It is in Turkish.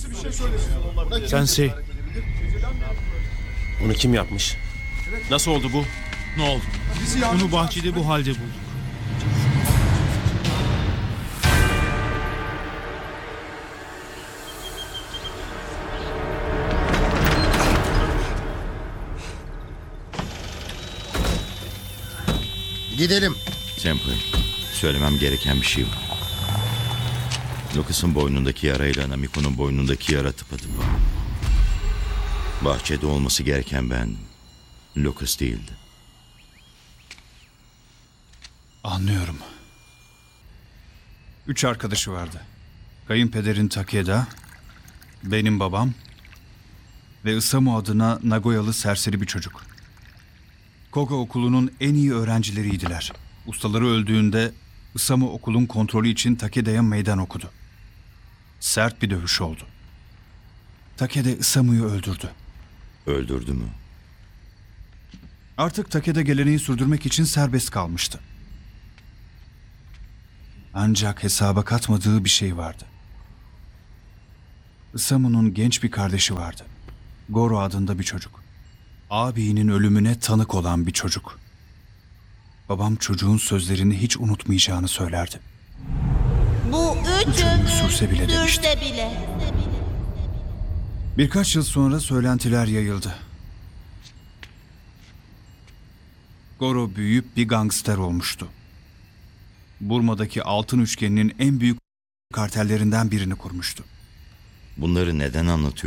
Sensei. Bunu kim yapmış? Nasıl oldu bu? Ne oldu? Onu bahçede bu halde bulduk. Gidelim. Temple, söylemem gereken bir şey var. Lucas'ın boynundaki yarayla Namiko'nun boynundaki yara tıpatıp. Bahçede olması gereken bendim. Lucas değildi. Anlıyorum. 3 arkadaşı vardı. Kayınpederin Takeda, benim babam ve Isamu adına Nagoyalı serseri bir çocuk. Koga okulunun en iyi öğrencileriydiler. Ustaları öldüğünde Isamu okulun kontrolü için Takeda'ya meydan okudu. Sert bir dövüş oldu. Takeda Isamu'yu öldürdü. Öldürdü mü? Artık Takeda geleneği sürdürmek için serbest kalmıştı. Ancak hesaba katmadığı bir şey vardı. Isamu'nun genç bir kardeşi vardı. Goro adında bir çocuk. Ağabeyinin ölümüne tanık olan bir çocuk. Babam çocuğun sözlerini hiç unutmayacağını söylerdi. Bu üç Üç ömür sürse bile ömür demişti. sürse bile. Birkaç yıl sonra söylentiler yayıldı. Goro büyüyüp bir gangster olmuştu. Burma'daki altın üçgeninin en büyük kartellerinden birini kurmuştu. Bunları neden anlatıyor?